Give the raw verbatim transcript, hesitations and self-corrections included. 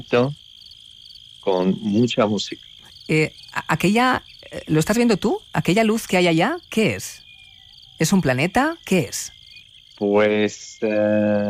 con mucha música. Eh, aquella, ¿lo estás viendo tú? ¿Aquella luz que hay allá? ¿Qué es? ¿Es un planeta? ¿Qué es? Pues eh,